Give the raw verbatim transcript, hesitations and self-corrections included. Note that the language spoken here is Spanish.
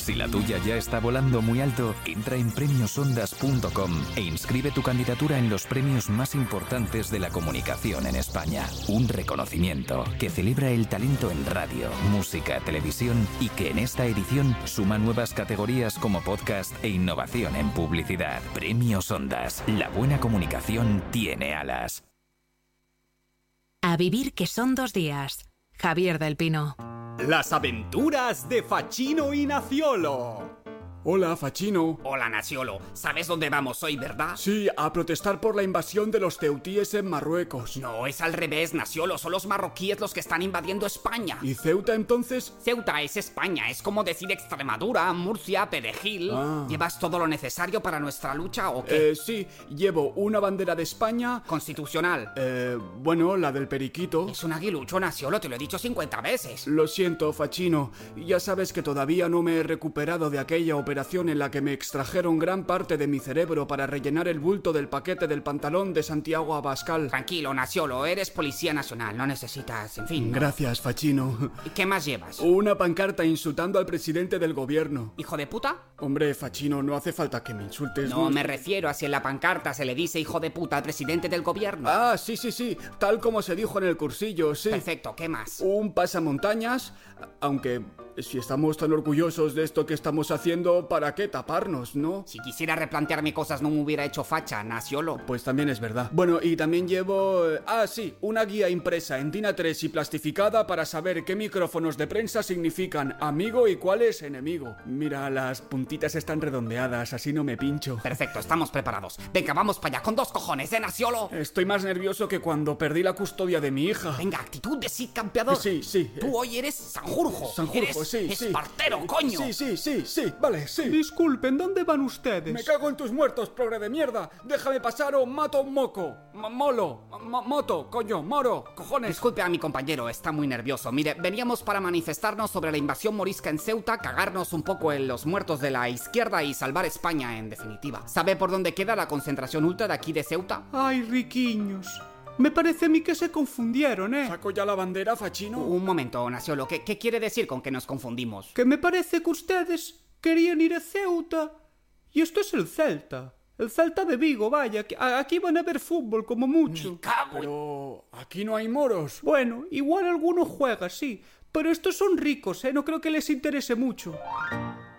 Si la tuya ya está volando muy alto, entra en premios ondas punto com e inscribe tu candidatura en los premios más importantes de la comunicación en España. Un reconocimiento que celebra el talento en radio, música, televisión y que en esta edición suma nuevas categorías como podcast e innovación en publicidad. Premios Ondas. La buena comunicación tiene alas. A vivir que son dos días. Javier del Pino. Las aventuras de Facino y Naciolo. Hola, Facino. Hola, Naciolo. ¿Sabes dónde vamos hoy, verdad? Sí, a protestar por la invasión de los ceutíes en Marruecos. No, es al revés, Naciolo. Son los marroquíes los que están invadiendo España. ¿Y Ceuta, entonces? Ceuta es España. Es como decir Extremadura, Murcia, Perejil. Ah. ¿Llevas todo lo necesario para nuestra lucha o qué? Eh, sí, llevo una bandera de España... Constitucional. Eh, bueno, la del periquito. Es un aguilucho, Naciolo. Te lo he dicho cincuenta veces. Lo siento, Facino. Ya sabes que todavía no me he recuperado de aquella operación en la que me extrajeron gran parte de mi cerebro para rellenar el bulto del paquete del pantalón de Santiago Abascal. Tranquilo, Naciolo, eres policía nacional, no necesitas, en fin... ¿no? Gracias, Facino. ¿Y qué más llevas? Una pancarta insultando al presidente del gobierno. ¿Hijo de puta? Hombre, Facino, no hace falta que me insultes. No, me refiero a si en la pancarta se le dice hijo de puta al presidente del gobierno. Ah, sí, sí, sí, tal como se dijo en el cursillo, sí. Perfecto, ¿qué más? Un pasamontañas, aunque... si estamos tan orgullosos de esto que estamos haciendo, ¿para qué taparnos, no? Si quisiera replantearme cosas no me hubiera hecho facha, Naciolo. Pues también es verdad. Bueno, y también llevo... Ah, sí, una guía impresa en DIN A tres y plastificada para saber qué micrófonos de prensa significan amigo y cuál es enemigo. Mira, las puntitas están redondeadas, así no me pincho. Perfecto, estamos preparados. Venga, vamos para allá, con dos cojones, ¿eh, Naciolo? Estoy más nervioso que cuando perdí la custodia de mi hija. Venga, actitud de sí, campeador. Sí, sí. Tú hoy eres Sanjurjo. Sanjurjo, eres sí, sí. Espartero, coño. Sí, sí, sí, sí, vale, sí. Disculpen, ¿dónde van ustedes? Me cago en tus muertos, progre de mierda. Déjame pasar o mato un moco. M molo. M moto, coño, moro, cojones. Disculpe a mi compañero, está muy nervioso. Mire, veníamos para manifestarnos sobre la invasión morisca en Ceuta, cagarnos un poco en los muertos de la izquierda y salvar España, en definitiva. ¿Sabe por dónde queda la concentración ultra de aquí de Ceuta? Ay, riquiños. Me parece a mí que se confundieron, ¿eh? ¿Saco ya la bandera, Facino? Un momento, Naciolo, ¿qué, qué quiere decir con que nos confundimos? Que me parece que ustedes querían ir a Ceuta y esto es el Celta. El Celta de Vigo, vaya, que aquí van a ver fútbol como mucho. Me cago en... Pero aquí no hay moros. Bueno, igual alguno juega, sí, pero estos son ricos, ¿eh? No creo que les interese mucho.